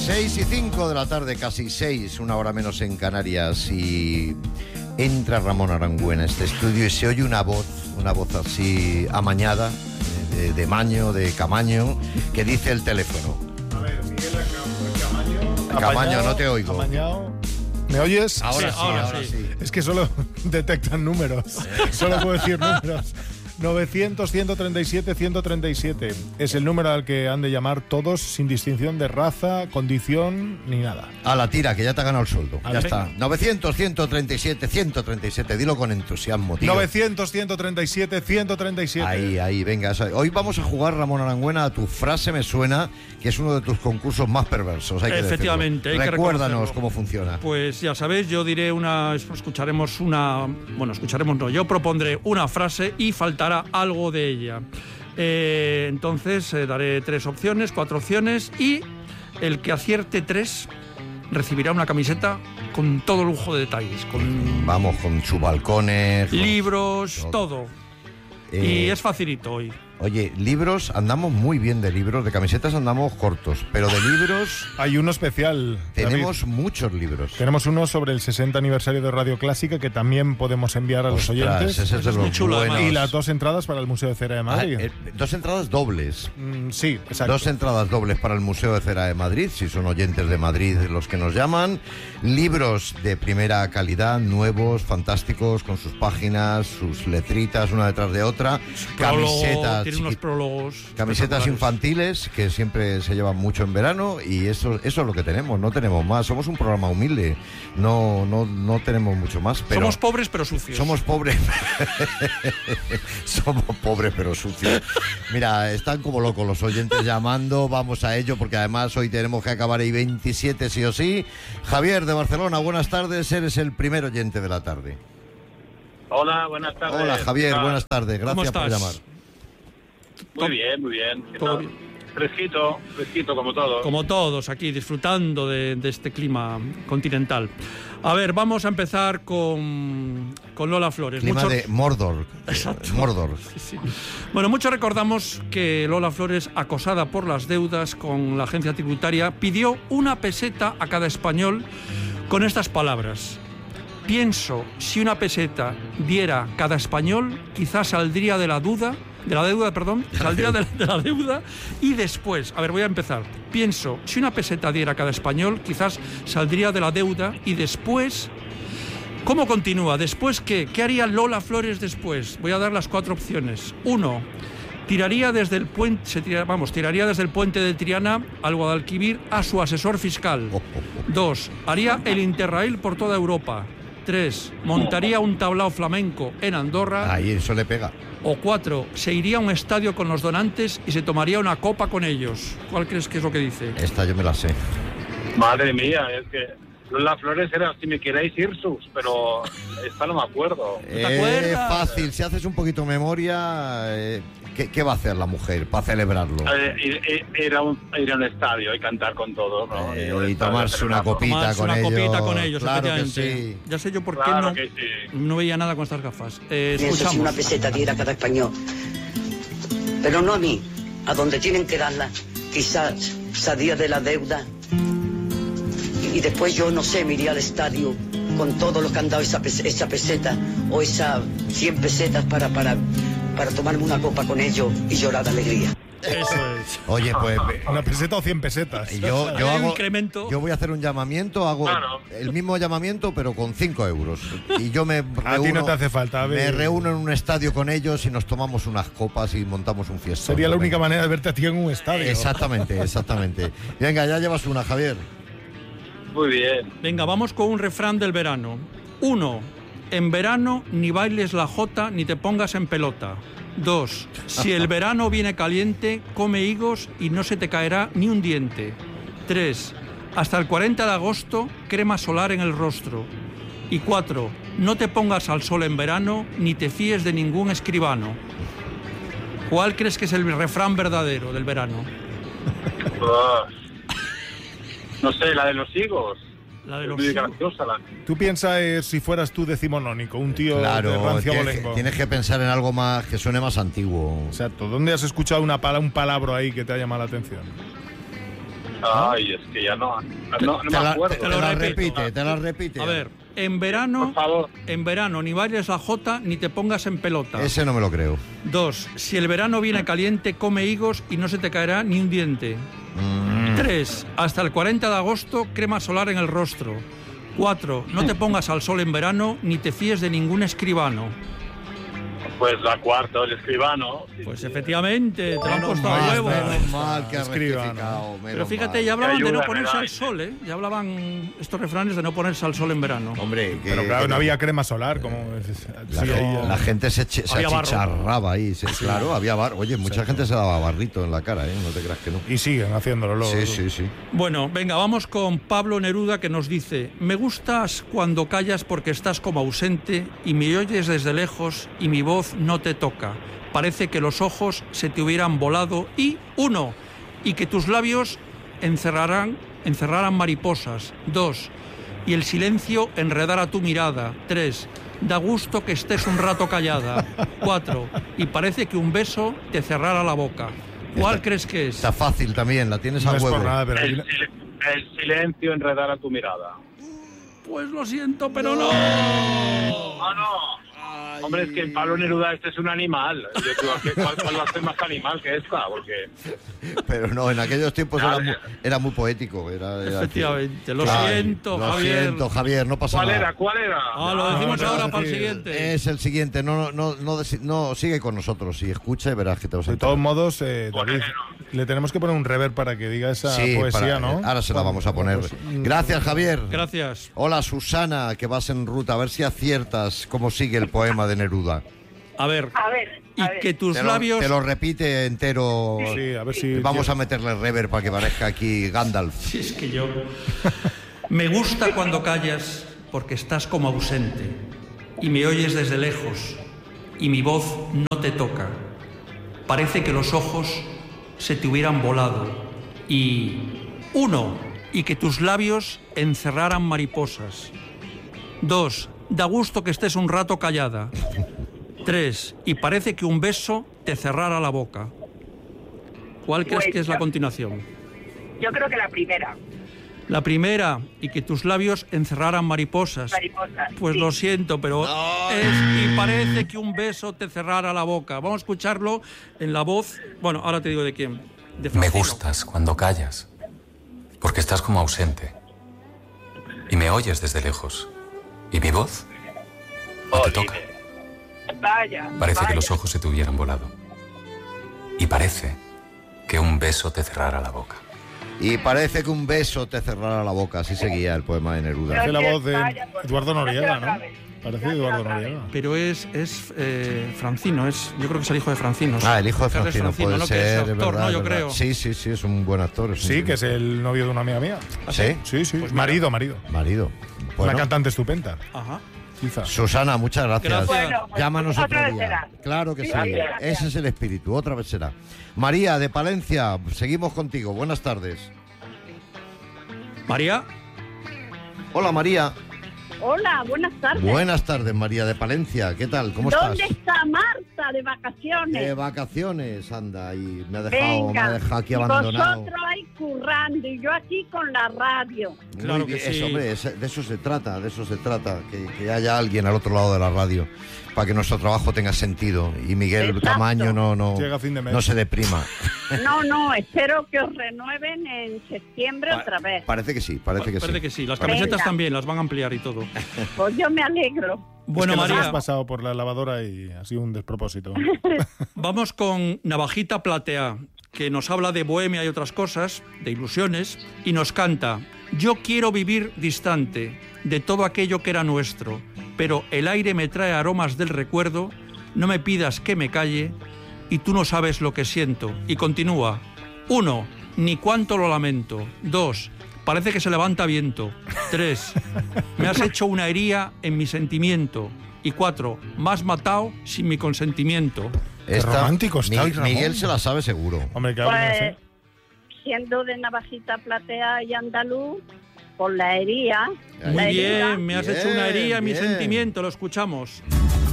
6:05 de la tarde, casi 6, una hora menos en Canarias, y entra Ramón Arangüena a este estudio y se oye una voz así amañada, de maño, de camaño, que dice el teléfono. A ver, Miguel Camaño. Camaño, no te oigo. Amañado. ¿Me oyes? Ahora sí. Es que solo detectan números. Solo puedo decir números. 900-137-137 es el número al que han de llamar todos, sin distinción de raza, condición ni nada. A la tira, que ya te ha ganado el sueldo. Ya está. 900-137-137. Dilo con entusiasmo, tío. 900-137-137. Ahí, venga. Hoy vamos a jugar, Ramón Arangüena, a Tu frase me suena, que es uno de tus concursos más perversos. Efectivamente. Hay que recuérdanos cómo funciona. Pues ya sabéis, yo diré yo propondré una frase y faltará algo de ella. Entonces daré 4 opciones, y el que acierte 3 recibirá una camiseta con todo lujo de detalles, Vamos, con sus balcones, libros, todo. Y es facilito hoy. Oye, libros, andamos muy bien de libros, de camisetas andamos cortos, pero de libros... Hay uno especial. Tenemos David. muchos libros. Tenemos uno sobre el 60 aniversario de Radio Clásica que también podemos enviar a los oyentes. Ese es de los buenos. Y las 2 entradas para el Museo de Cera de Madrid. 2 entradas dobles. Sí, exacto. 2 entradas dobles para el Museo de Cera de Madrid, si son oyentes de Madrid los que nos llaman. Libros de primera calidad, nuevos, fantásticos, con sus páginas, sus letritas una detrás de otra. Camisetas. Tiene unos prólogos. Camisetas infantiles que siempre se llevan mucho en verano, y eso es lo que tenemos, no tenemos más. Somos un programa humilde, no tenemos mucho más. Pero somos pobres pero sucios. Somos pobres. Somos pobres pero sucios. Mira, están como locos los oyentes llamando, vamos a ello, porque además hoy tenemos que acabar el 27 sí o sí. Javier de Barcelona, buenas tardes, eres el primer oyente de la tarde. Hola, buenas tardes. Hola Javier, buenas tardes, gracias por llamar. Muy bien. ¿Todo bien? Fresquito como todos. Como todos aquí, disfrutando de este clima continental. A ver, vamos a empezar con Lola Flores. Clima de Mordor. Exacto. Mordor. Sí. Bueno, muchos recordamos que Lola Flores, acosada por las deudas con la agencia tributaria, pidió 1 peseta a cada español con estas palabras: pienso, si 1 peseta diera cada español, quizás saldría de la deuda, y después, a ver, voy a empezar. Pienso, si 1 peseta diera cada español, quizás saldría de la deuda, y después... ¿Cómo continúa? ¿Después qué? ¿Qué haría Lola Flores después? Voy a dar las 4 opciones. 1. Tiraría desde el puente de Triana al Guadalquivir a su asesor fiscal. 2. Haría el Interrail por toda Europa. 3. Montaría un tablao flamenco en Andorra. Ahí eso le pega. O 4. Se iría a un estadio con los donantes y se tomaría una copa con ellos. ¿Cuál crees que es lo que dice? Esta yo me la sé. Madre mía, es que Lola Flores era Si me queréis ir sus, pero esta no me acuerdo. ¿Te acuerdas? Fácil, si haces un poquito memoria, ¿qué va a hacer la mujer para celebrarlo? Ir a un estadio y cantar con todos, ¿no? Y tomarse una copita con ellos. Claro que sí. Ya sé yo por qué Claro no, que sí. no veía nada con estas gafas. Pienso si Escuchamos. 1 peseta diera cada español, pero no a mí, a donde tienen que darla, quizás saldría de la deuda, y después yo no sé, me iría al estadio con todo lo que han dado esa peseta o esas 100 pesetas para tomarme una copa con ellos y llorar de alegría. Eso es. Oye, pues 1 peseta o 100 pesetas. yo Hay un hago, incremento. yo voy a hacer un llamamiento, hago el mismo llamamiento pero con 5 euros, y yo me reúno, A ti no te hace falta. me reúno en un estadio con ellos y nos tomamos unas copas y montamos un fiestón. Sería la única manera de verte a ti en un estadio. Exactamente. Venga, ya llevas una, Javier. Muy bien. Venga, vamos con un refrán del verano. 1. En verano ni bailes la jota ni te pongas en pelota. 2. Si el verano viene caliente, come higos y no se te caerá ni un diente. 3. Hasta el 40 de agosto, crema solar en el rostro. Y 4. No te pongas al sol en verano ni te fíes de ningún escribano. ¿Cuál crees que es el refrán verdadero del verano? No sé, la de los higos. La de Es los muy higos. graciosa la... Tú piensas si fueras tú decimonónico, un tío de rancio abolengo. Tienes que pensar en algo más que suene más antiguo. Exacto. ¿Dónde has escuchado un palabra ahí que te ha llamado la atención? Ay, es que ya no me acuerdo. te lo repito. Te la repite. A ver, en Por verano favor. ni bailes la jota ni te pongas en pelota. Ese no me lo creo. 2. Si el verano viene caliente, come higos y no se te caerá ni un diente. 3. Hasta el 40 de agosto, crema solar en el rostro. 4. No te pongas al sol en verano ni te fíes de ningún escribano. Pues la cuarta, el escribano. Pues efectivamente, te lo han Menos puesto a mal, huevo. menos mal que has Escribano. rectificado. Pero menos fíjate, mal. ya hablaban de no ayuda, ponerse ¿verdad? al sol, ¿eh? Ya hablaban estos refranes de no ponerse al sol en verano. Hombre, que, Pero claro, que no había crema solar, como... la gente se Había barro. achicharraba ahí. Claro, había barro. Oye, mucha gente se daba barrito en la cara, ¿eh? No te creas que no. Y siguen haciéndolo luego. Sí. Bueno, venga, vamos con Pablo Neruda, que nos dice: me gustas cuando callas porque estás como ausente y me oyes desde lejos y mi voz no te toca. Parece que los ojos se te hubieran volado. Y 1. Y que tus labios encerraran mariposas. 2. Y el silencio enredara tu mirada. 3. Da gusto que estés un rato callada. 4. Y parece que un beso te cerrara la boca. ¿Cuál crees que es? Está fácil también, la tienes No a es huevo. por nada, pero... El silencio enredara tu mirada. Pues lo siento, pero no. Ah, no. Hombre, es que Pablo Neruda este es un animal. Yo digo, ¿cuál va a ser más animal que esta? Porque... Pero no, en aquellos tiempos era muy poético. Era Efectivamente, lo Claro, siento, lo Javier. siento, Javier, no pasa nada. ¿Cuál era? Ah, lo decimos no, ahora no, para el sí. siguiente. Es el siguiente, no, sigue con nosotros y escucha y verás que te vas a De todos enterar. modos, David, le tenemos que poner un reverb para que diga esa Sí, poesía, ¿no? ahora se la vamos a poner. Pues, Gracias, Javier. Gracias. Hola, Susana, que vas en ruta, a ver si aciertas cómo sigue el poema de Neruda. A ver, y que tus labios... Te lo repite entero. Sí, a ver si... Vamos a meterle reverb para que parezca aquí Gandalf. Si es que yo... Me gusta cuando callas porque estás como ausente y me oyes desde lejos y mi voz no te toca. Parece que los ojos se te hubieran volado. Y 1. Y que tus labios encerraran mariposas. 2. Da gusto que estés un rato callada. 3. Y parece que un beso te cerrara la boca. ¿Cuál crees que es la continuación? Yo creo que la primera. La primera, y que tus labios encerraran mariposas. Pues sí. lo siento, pero y parece que un beso te cerrara la boca. Vamos a escucharlo en la voz. Bueno, ahora te digo de quién. De Me Francino. gustas cuando callas, porque estás como ausente y me oyes desde lejos y mi voz no te toca. Vaya. Parece que los ojos se te hubieran volado y parece que un beso te cerrara la boca. Y parece que un beso te cerrara la boca. Así seguía el poema de Neruda. Hace la voz de Vaya, por Eduardo favor, Noriega, otra ¿no? vez. Parece Gracias Eduardo otra vez. Noriega. Pero es Francino, yo creo que es el hijo de Francino. Ah, el hijo de Carles Francino, puede ¿no? ser, Que es es actor, verdad, ¿no? Yo es verdad. creo. Sí, es un buen actor. Sí, que es el novio de una amiga mía. ¿Sí? Sí. Pues mira. marido. Marido. Una Bueno, cantante estupenda. Ajá. Quizá. Susana, muchas gracias. Gracias. Bueno, pues Llámanos otra otro vez día. será. Claro que sí. Gracias. Ese es el espíritu. Otra vez será. María, de Palencia, seguimos contigo. Buenas tardes. María, Hola, María. Hola, buenas tardes. Buenas tardes, María de Palencia. ¿Qué tal? ¿Cómo estás? ¿Dónde está Marta de vacaciones? De vacaciones, anda, y me ha dejado aquí y abandonado. vosotros ahí currando y yo aquí con la radio. Claro Muy que bien, sí. hombre, de eso se trata, que haya alguien al otro lado de la radio para que nuestro trabajo tenga sentido y Miguel Exacto. Camaño no Llega fin de mes. no se deprima. No, espero que os renueven en septiembre otra vez. Parece que sí. parece que sí. Las Venga. camisetas también las van a ampliar y todo. Pues yo me alegro. Bueno, es que nos María, hemos pasado por la lavadora y ha sido un despropósito. vamos con Navajita Platea, que nos habla de bohemia y otras cosas, de ilusiones, y nos canta: yo quiero vivir distante de todo aquello que era nuestro, pero el aire me trae aromas del recuerdo, no me pidas que me calle, y tú no sabes lo que siento. Y continúa: 1. Ni cuánto lo lamento. 2. Parece que se levanta viento. 3. Me has hecho una herida en mi sentimiento. Y 4. Me has matado sin mi consentimiento. Qué romántico está hoy, Ramón. Miguel se la sabe seguro. Hombre, que hablen así. Pues siendo de Navajita Platea y andaluz, por la herida. Muy la herida, bien, me has hecho una herida en mi bien. sentimiento, lo escuchamos.